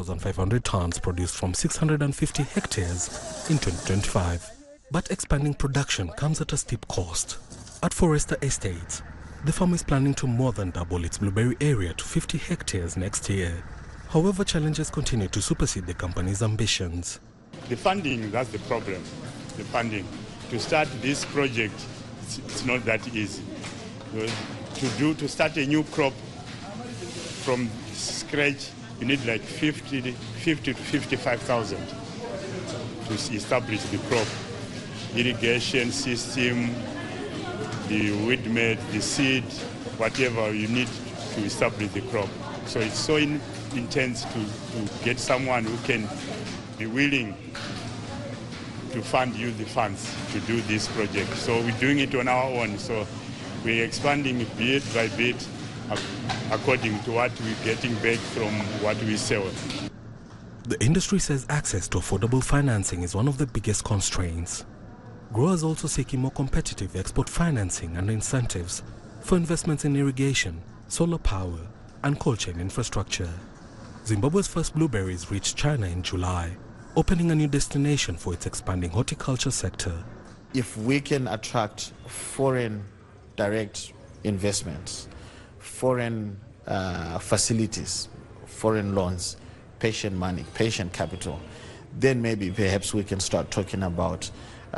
2,500 tons produced from 650 hectares in 2025. But expanding production comes at a steep cost. At Forester Estates, the farm is planning to more than double its blueberry area to 50 hectares next year. However, challenges continue to supersede the company's ambitions. The funding, that's the problem. The funding. To start this project, it's not that easy. To start a new crop from scratch, you need like 50 to 55,000 to establish the crop. Irrigation system, the weed mate, the seed, whatever you need to establish the crop. So it's so intense to get someone who can be willing to fund you the funds to do this project. So we're doing it on our own. So we're expanding bit by bit according to what we're getting back from what we sell. The industry says access to affordable financing is one of the biggest constraints. Growers also seeking more competitive export financing and incentives for investments in irrigation, solar power, and cold chain infrastructure. Zimbabwe's first blueberries reached China in July, opening a new destination for its expanding horticulture sector. If we can attract foreign direct investments, foreign facilities, foreign loans, patient money, patient capital, then maybe perhaps we can start talking about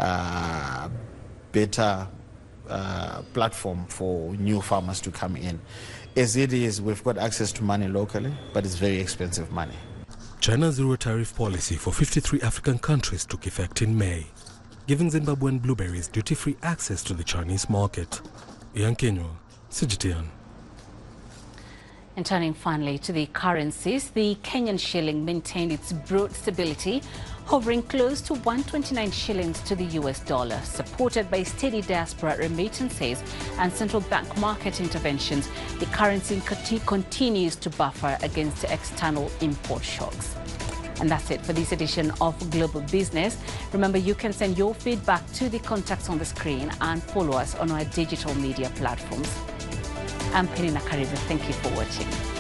better platform for new farmers to come in. As it is, we've got access to money locally, but it's very expensive money. China's zero tariff policy for 53 African countries took effect in May, giving Zimbabwean blueberries duty-free access to the Chinese market. Ian Kenyo, CGTN. And turning finally to the currencies, the Kenyan shilling maintained its broad stability, hovering close to 129 shillings to the US dollar, supported by steady diaspora remittances and central bank market interventions. The currency continues to buffer against external import shocks. And that's it for this edition of Global Business. Remember, you can send your feedback to the contacts on the screen and follow us on our digital media platforms. I'm Penina Karibu. Thank you for watching.